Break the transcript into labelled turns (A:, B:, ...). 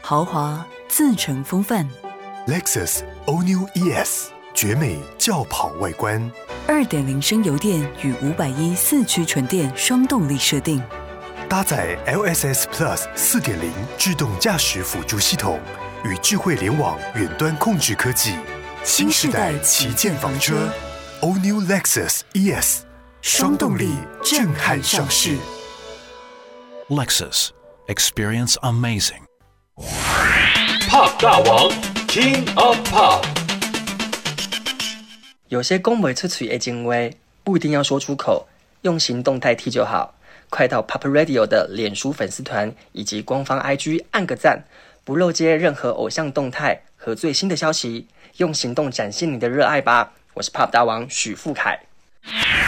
A: 豪华自成风范。
B: Lexus All New ES 绝美轿跑外观
A: ，2.0升油电与510四驱纯电双动力设定，
B: 搭载 LSS Plus 4.0 自动驾驶辅助系统与智慧联网远端控制科技，新时代旗舰房车 All New Lexus ES 双动力震撼上市。
C: Lexus Experience Amazing。
D: Pop 大王 King of Pop。
E: 有些讲不出嘴的情话，不一定要说出口，用行动代替就好。快到 Pop Radio 的脸书粉丝团以及官方 IG 按个赞，不漏接任何偶像动态和最新的消息，用行动展现你的热爱吧。我是 Pop 大王许富凯。